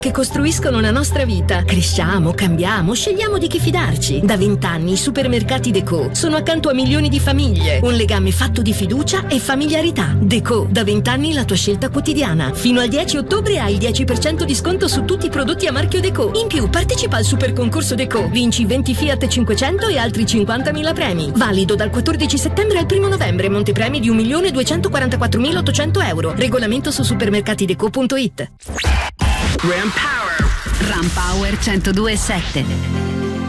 che costruiscono la nostra vita. Cresciamo, cambiamo, scegliamo di chi fidarci. Da 20 anni i supermercati Deco sono accanto a milioni di famiglie. Un legame fatto di fiducia e familiarità. Deco, da 20 anni la tua scelta quotidiana. Fino al 10 ottobre hai il 10% di sconto su tutti i prodotti a marchio Deco. In più partecipa al super concorso Deco. Vinci 20 Fiat 500 e altri 50.000 premi. Valido dal 14 settembre al 1 novembre. Montepremi di 1.244.800 euro. Regolamento su supermercatideco.it. Ram Power 102.7.